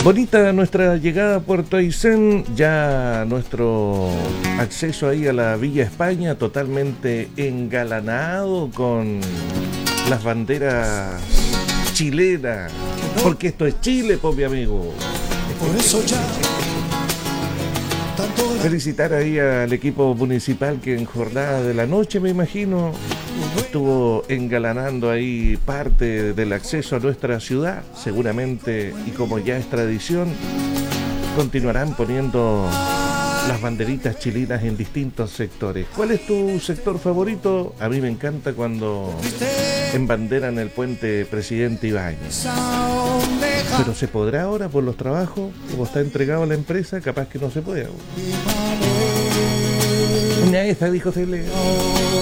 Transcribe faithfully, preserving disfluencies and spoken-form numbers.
Bonita nuestra llegada a Puerto Aysén, ya nuestro acceso ahí a la Villa España totalmente engalanado con las banderas chilenas, porque esto es Chile, pues, mi amigo. Por eso ya felicitar ahí al equipo municipal que en jornada de la noche, me imagino, estuvo engalanando ahí parte del acceso a nuestra ciudad. Seguramente, y como ya es tradición, continuarán poniendo las banderitas chilenas en distintos sectores. ¿Cuál es tu sector favorito? A mí me encanta cuando embanderan el puente Presidente Ibáñez. Pero ¿se podrá ahora por los trabajos? Como está entregado a la empresa, capaz que no se puede. Una esa, dijo Cele.